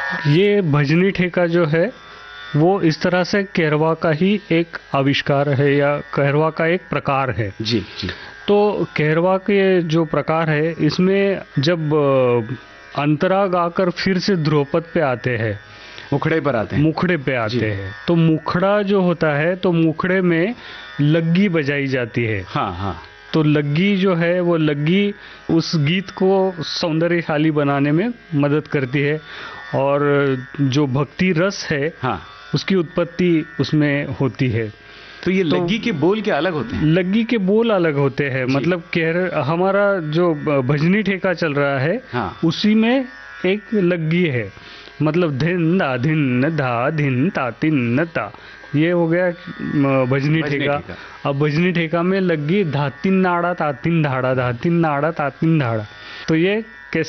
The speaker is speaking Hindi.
ये भजनी ठेका जो है वो इस तरह से कहरवा का ही एक आविष्कार है या कहरवा का एक प्रकार है। जी जी। तो कहरवा के जो प्रकार है इसमें जब अंतरा गाकर फिर से ध्रुवपद पे आते हैं, मुखड़े पर आते हैं। मुखड़े पे आते हैं, तो मुखड़ा जो होता है तो मुखड़े में लग्गी बजाई जाती है। हाँ हाँ। तो लग्गी जो है वो लग्गी उस गीत को सौंदर्यशाली बनाने में मदद करती है और जो भक्ति रस है हाँ, उसकी उत्पत्ति उसमें होती है। तो ये लग्गी के बोल क्या अलग होते हैं? लग्गी के बोल अलग होते हैं, मतलब हमारा जो भजनी ठेका चल रहा है हाँ। उसी में एक लग्गी है, मतलब धिन दा धिन धा धिन ता तिन ता, ये हो गया भजनी ठेका। अब भजनी ठेका में लग्गी धातिन नाड़ा तातिन धाड़ा, धातिन नाड़ा तातिन धाड़ा, तो ये